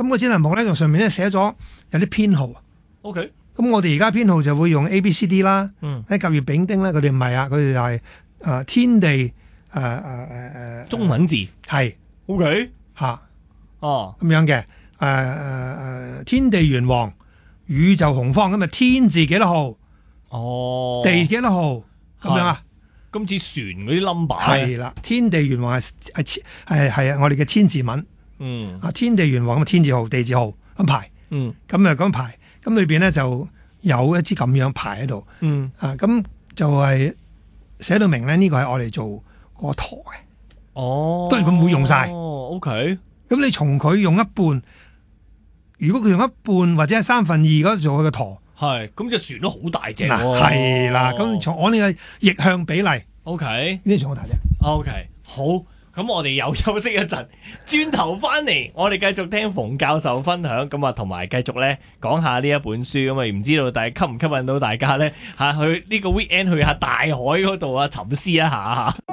咁個指南簿咧，就上面咧寫咗有啲編號。 OK。 咁我哋而家編號就會用 A、B、C、D 啦。喺甲乙丙丁咧，佢哋唔係啊，佢哋就係天地中文字係 OK 嚇哦咁樣嘅天地元皇，宇宙洪荒，咁啊天字幾多號？ 哦， 地幾多號？咁樣啊？ 今次船嗰啲 number 係啦，天地元皇係我哋嘅千字文。天地元皇咁天字號、地字號咁排。咁排，咁裏邊咧就有一支咁樣排喺度。咁就係寫到明咧，呢個係我哋做個舵嘅。 哦， 當然佢唔會用晒。 OK。 咁你從佢用一半，如果佢用一半或者係2/3嗰度做佢個舵， 係咁隻船都好大隻。 係啦，咁從我呢個逆向比例 ，OK， 呢啲從我睇啫。 OK，好，咁我哋又休息一陣，轉頭翻嚟，我哋繼續聽馮教授分享，咁啊同埋繼續咧講下呢一本書，咁啊唔知道吸唔吸引到大家咧去呢個 weekend 去下大海嗰度啊沉思一下。